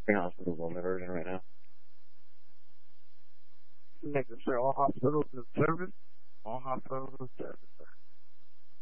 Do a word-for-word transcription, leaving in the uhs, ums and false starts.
Three hospitals on the version right now. Making sure all hospitals in service. All hospitals in service.